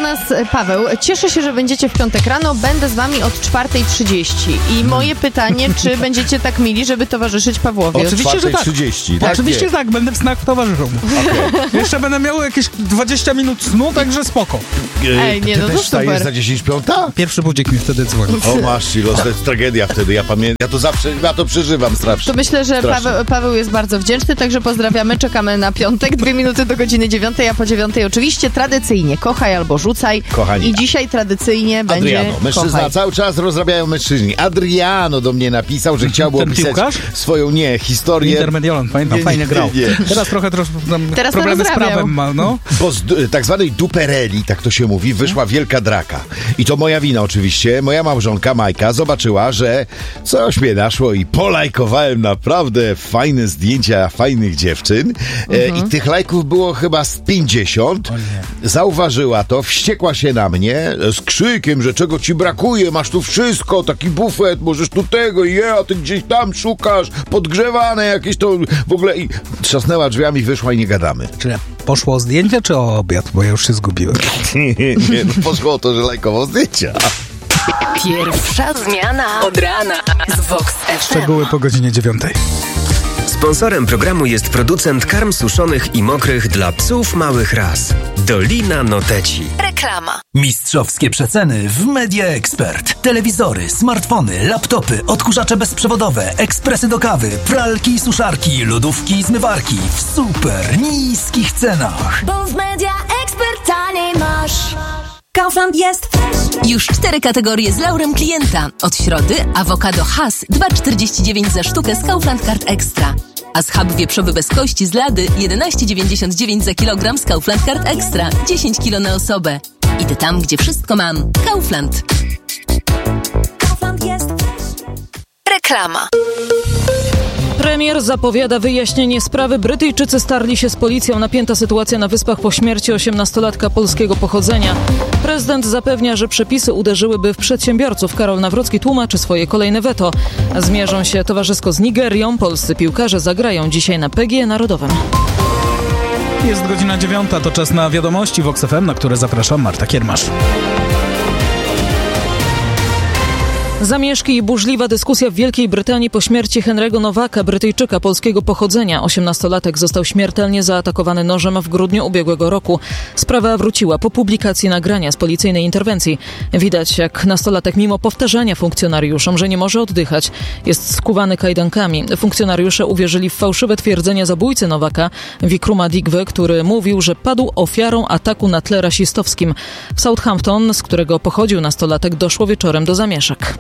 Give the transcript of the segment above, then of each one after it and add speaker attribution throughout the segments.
Speaker 1: nas Paweł. Cieszę się, że będziecie w piątek rano. Będę z wami od 4:30. I moje pytanie, czy będziecie tak mili, żeby towarzyszyć Pawłowi?
Speaker 2: Oczywiście, że tak. 30, tak?
Speaker 3: Oczywiście tak, będę w snach towarzyszą. Okay. Jeszcze będę miał jakieś 20 minut snu, także spoko.
Speaker 1: Ej, nie, no to super.
Speaker 2: Jest za 10:05?
Speaker 3: Pierwszy budzik mi wtedy dzwoni.
Speaker 2: O, masz los, to jest tragedia wtedy. Ja pamiętam, ja to zawsze, ja to przeżywam strasznie.
Speaker 1: To myślę, że Paweł jest bardzo wdzięczny, także pozdrawiamy, czekamy na piątek, 2 minuty do godziny 9, a po 9 oczywiście tradycyjnie kochaj albo rzucaj.
Speaker 2: Kochani.
Speaker 1: I dzisiaj tradycyjnie
Speaker 2: Adriano,
Speaker 1: będzie
Speaker 2: mężczyzna
Speaker 1: kochaj.
Speaker 2: cały czas rozrabiają mężczyźni. Adriano do mnie napisał, że chciałby opisać swoją, historię.
Speaker 3: Intermediolan, pamiętam, fajnie grał. Teraz trochę problemy z prawem ma, no.
Speaker 2: Bo z tak zwanej dupereli, tak to się mówi, wyszła wielka draka. I to moja wina oczywiście. Moja małżonka Majka zobaczyła, że coś mnie naszło i polajkowałem naprawdę fajne zdjęcia fajnych dziewczyn. I tych lajków było chyba z 50. Zauważyła to, wściekła się na mnie z krzykiem, że czego ci brakuje, masz tu wszystko, taki bufet, możesz tu tego i a ty gdzieś tam szukasz, podgrzewane jakieś to w ogóle i trzasnęła drzwiami, wyszła i nie gadamy.
Speaker 3: Czy poszło o zdjęcie, czy o obiad? Bo ja już się zgubiłem.
Speaker 2: Nie, poszło o to, że lajkował zdjęcia.
Speaker 4: Pierwsza zmiana od rana z Vox FM.
Speaker 3: Szczegóły po godzinie 9.
Speaker 5: Sponsorem programu jest producent karm suszonych i mokrych dla psów małych ras. Dolina Noteci.
Speaker 4: Reklama.
Speaker 6: Mistrzowskie przeceny w Media Expert. Telewizory, smartfony, laptopy, odkurzacze bezprzewodowe, ekspresy do kawy, pralki i suszarki, lodówki i zmywarki w super niskich cenach.
Speaker 7: Bo w Media Expert taniej masz. Kaufland jest fresh.
Speaker 4: Już 4 kategorie z laurem klienta. Od środy awokado Hass 2,49 za sztukę z Kaufland Card Extra. A schab wieprzowy bez kości z lady 11,99 za kilogram z Kaufland Card Extra. 10 kilo na osobę. Idę tam, gdzie wszystko mam. Kaufland.
Speaker 7: Kaufland jest fresh.
Speaker 4: Reklama.
Speaker 8: Premier zapowiada wyjaśnienie sprawy. Brytyjczycy starli się z policją. Napięta sytuacja na Wyspach po śmierci 18-latka polskiego pochodzenia. Prezydent zapewnia, że przepisy uderzyłyby w przedsiębiorców. Karol Nawrocki tłumaczy swoje kolejne weto. Zmierzą się towarzysko z Nigerią. Polscy piłkarze zagrają dzisiaj na PGE Narodowym.
Speaker 3: Jest godzina 9, to czas na wiadomości Vox FM, na które zapraszam Marta Kiermasz.
Speaker 8: Zamieszki i burzliwa dyskusja w Wielkiej Brytanii po śmierci Henry'ego Nowaka, Brytyjczyka polskiego pochodzenia. 18-latek został śmiertelnie zaatakowany nożem w grudniu ubiegłego roku. Sprawa wróciła po publikacji nagrania z policyjnej interwencji. Widać, jak nastolatek mimo powtarzania funkcjonariuszom, że nie może oddychać, jest skuwany kajdankami. Funkcjonariusze uwierzyli w fałszywe twierdzenia zabójcy Nowaka, Wikruma Digwy, który mówił, że padł ofiarą ataku na tle rasistowskim. W Southampton, z którego pochodził nastolatek, doszło wieczorem do zamieszek.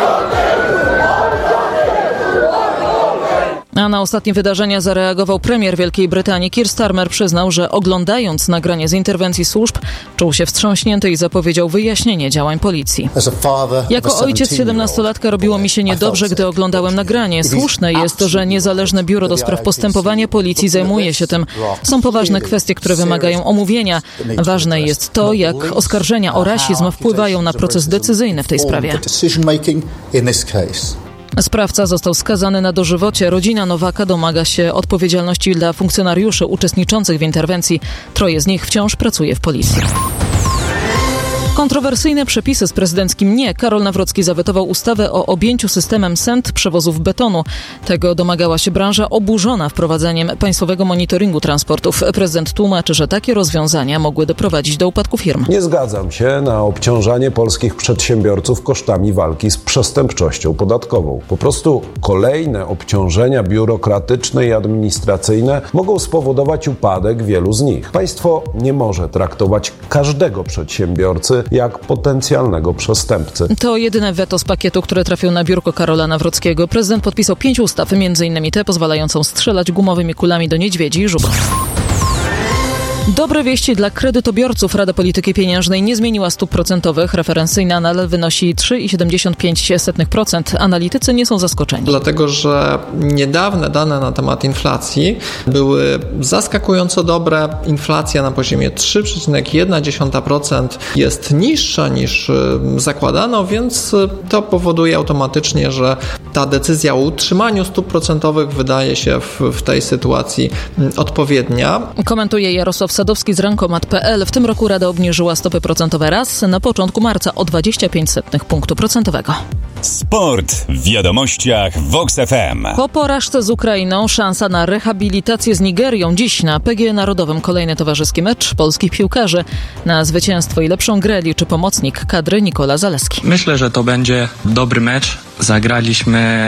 Speaker 8: A na ostatnie wydarzenia zareagował premier Wielkiej Brytanii. Keir Starmer przyznał, że oglądając nagranie z interwencji służb, czuł się wstrząśnięty i zapowiedział wyjaśnienie działań policji. Jako ojciec 17-latka robiło mi się niedobrze, gdy oglądałem nagranie. Słuszne jest, że niezależne biuro do spraw postępowania policji zajmuje się tym. Są poważne kwestie, które wymagają omówienia. Ważne jest to, jak oskarżenia o rasizm wpływają na proces decyzyjny w tej sprawie. Sprawca został skazany na dożywocie. Rodzina Nowaka domaga się odpowiedzialności dla funkcjonariuszy uczestniczących w interwencji. 3 z nich wciąż pracuje w policji. Kontrowersyjne przepisy z prezydenckim nie. Karol Nawrocki zawetował ustawę o objęciu systemem SENT przewozów betonu. Tego domagała się branża oburzona wprowadzeniem państwowego monitoringu transportów. Prezydent tłumaczy, że takie rozwiązania mogły doprowadzić do upadku firm.
Speaker 9: Nie zgadzam się na obciążanie polskich przedsiębiorców kosztami walki z przestępczością podatkową. Po prostu kolejne obciążenia biurokratyczne i administracyjne mogą spowodować upadek wielu z nich. Państwo nie może traktować każdego przedsiębiorcy jak potencjalnego przestępcy.
Speaker 8: To jedyne weto z pakietu, które trafił na biurko Karola Nawrockiego. Prezydent podpisał 5 ustaw, m.in. tę pozwalającą strzelać gumowymi kulami do niedźwiedzi i żubów. Dobre wieści dla kredytobiorców. Rada Polityki Pieniężnej nie zmieniła stóp procentowych. Referencyjna nadal wynosi 3,75%. Analitycy nie są zaskoczeni.
Speaker 10: Dlatego, że niedawne dane na temat inflacji były zaskakująco dobre. Inflacja na poziomie 3,1% jest niższa niż zakładano, więc to powoduje automatycznie, że ta decyzja o utrzymaniu stóp procentowych wydaje się w tej sytuacji odpowiednia.
Speaker 8: Komentuje Jarosław Sadowski z Rankomat.pl. W tym roku Rada obniżyła stopy procentowe raz na początku marca o 0,25 punktu procentowego.
Speaker 11: Sport w wiadomościach VOX FM.
Speaker 8: Po porażce z Ukrainą szansa na rehabilitację z Nigerią. Dziś na PGE Narodowym kolejny towarzyski mecz polskich piłkarzy. Na zwycięstwo i lepszą grę liczy pomocnik kadry Nikola Zaleski.
Speaker 12: Myślę, że to będzie dobry mecz. Zagraliśmy